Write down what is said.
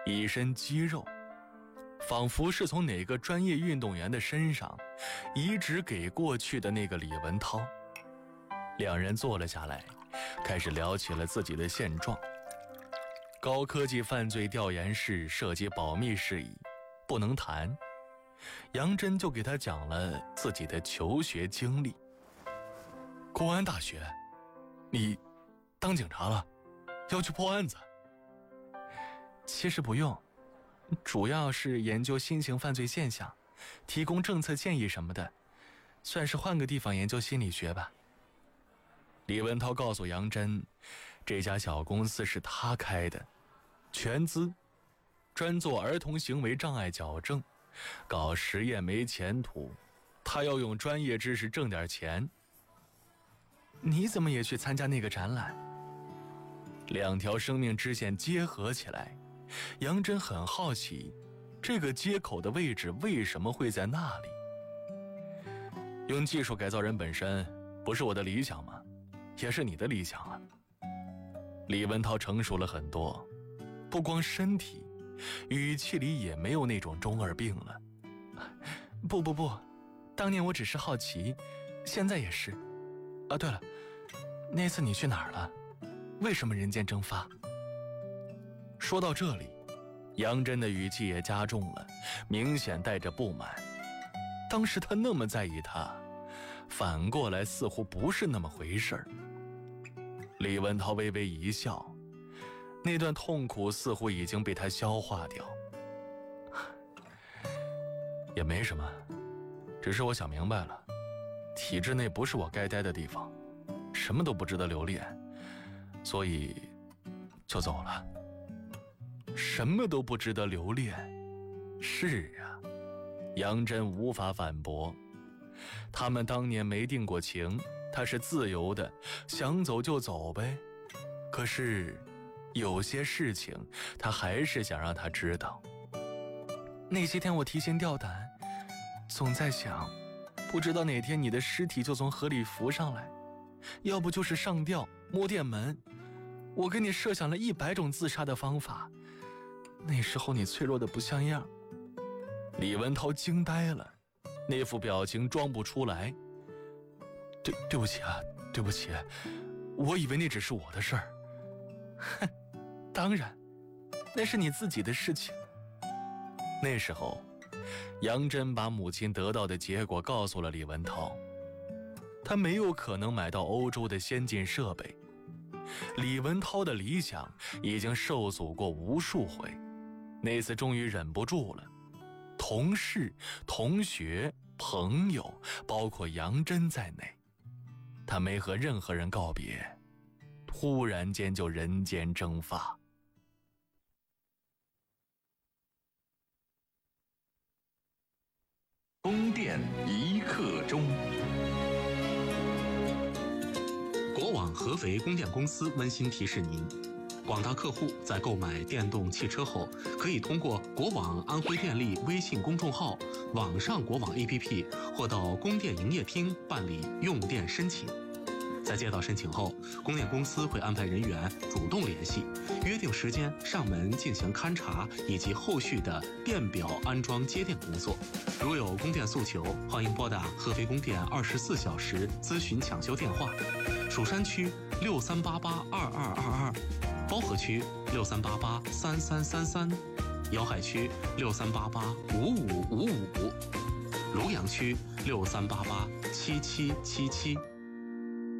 一身肌肉，仿佛是从哪个专业运动员的身上移植给过去的那个李文涛。两人坐了下来，开始聊起了自己的现状。高科技犯罪调研室涉及保密事宜，不能谈。杨真就给他讲了自己的求学经历。公安大学，你当警察了，要去破案子？其实不用，主要是研究新型犯罪现象，提供政策建议什么的，算是换个地方研究心理学吧。李文涛告诉杨真，这家小公司是他开的，全资，专做儿童行为障碍矫正，搞实验没前途，他要用专业知识挣点钱。你怎么也去参加那个展览？两条生命支线结合起来，杨真很好奇，这个接口的位置为什么会在那里？用技术改造人本身不是我的理想吗？也是你的理想啊。李文涛成熟了很多，不光身体，语气里也没有那种中二病了。不，当年我只是好奇，现在也是。啊，对了，那次你去哪儿了？为什么人间蒸发？说到这里，杨真的语气也加重了，明显带着不满。当时他那么在意他，反过来似乎不是那么回事儿。李文涛微微一笑，那段痛苦似乎已经被他消化掉。也没什么，只是我想明白了，体制内不是我该待的地方，什么都不值得留恋，所以就走了。什么都不值得留恋？是啊，杨真无法反驳。他们当年没定过情，他是自由的，想走就走呗。可是有些事情他还是想让他知道。那些天我提心吊胆，总在想，不知道哪天你的尸体就从河里浮上来，要不就是上吊摸电门。我给你设想了100种自杀的方法，那时候你脆弱的不像样。李文涛惊呆了，那副表情装不出来。对不起啊，对不起，我以为那只是我的事儿。哼，当然，那是你自己的事情。那时候，杨真把母亲得到的结果告诉了李文涛。他没有可能买到欧洲的先进设备，李文涛的理想已经受阻过无数回，那次终于忍不住了。同事、同学、朋友，包括杨真在内，他没和任何人告别，突然间就人间蒸发。 宫殿一刻钟。 国网合肥供电公司温馨提示您，广大客户在购买电动汽车后，可以通过国网安徽电力微信公众号、网上国网 APP 或到供电营业厅办理用电申请。在接到申请后，供电公司会安排人员主动联系，约定时间上门进行勘查以及后续的电表安装接电工作。如有供电诉求，欢迎拨打合肥供电24小时咨询抢修电话：蜀山区63882222，包河区63883333，瑶海区63885555，庐阳区63887777。